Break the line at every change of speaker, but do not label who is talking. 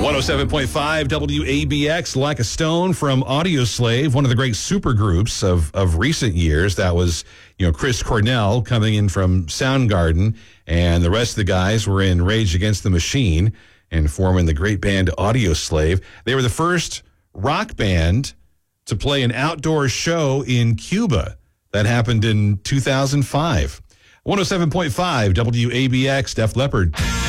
107.5 WABX, Like a Stone from Audioslave, one of the great supergroups of recent years. That was, Chris Cornell coming in from Soundgarden, and the rest of the guys were in Rage Against the Machine and forming the great band Audioslave. They were the first rock band to play an outdoor show in Cuba. That happened in 2005. 107.5 WABX, Def Leppard.